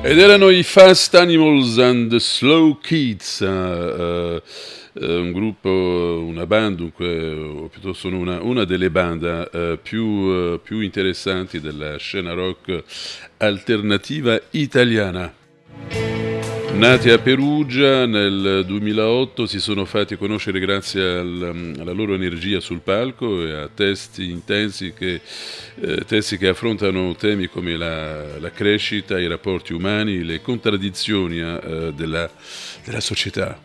Ed erano i Fast Animals and the Slow Kids, un gruppo, una band, dunque, o piuttosto una delle band più interessanti della scena rock alternativa italiana. Nati a Perugia nel 2008, si sono fatti conoscere grazie alla loro energia sul palco e a testi che affrontano temi come la crescita, i rapporti umani, le contraddizioni della società.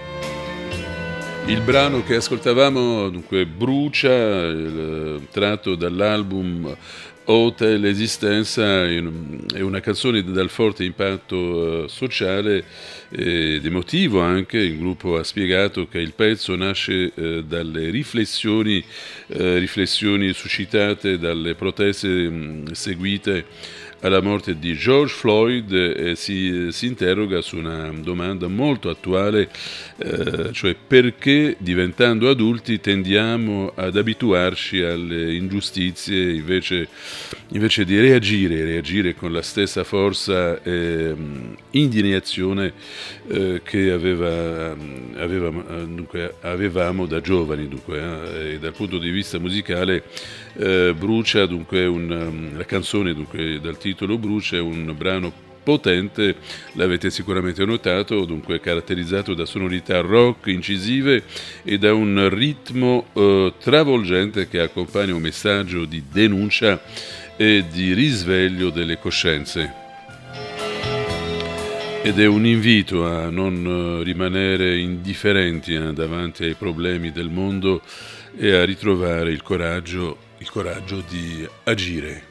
Il brano che ascoltavamo, dunque, Brucia, tratto dall'album Ode l'esistenza, è una canzone dal forte impatto sociale ed emotivo anche. Il gruppo ha spiegato che il pezzo nasce dalle riflessioni suscitate dalle proteste seguite alla morte di George Floyd, e si interroga su una domanda molto attuale, cioè perché diventando adulti tendiamo ad abituarci alle ingiustizie invece di reagire con la stessa forza e indignazione che avevamo da giovani. E dal punto di vista musicale, Brucia, dunque, la canzone, dunque, dal titolo Brucia, è un brano potente, l'avete sicuramente notato, dunque caratterizzato da sonorità rock incisive e da un ritmo travolgente che accompagna un messaggio di denuncia e di risveglio delle coscienze. Ed è un invito a non rimanere indifferenti davanti ai problemi del mondo e a ritrovare il coraggio di agire.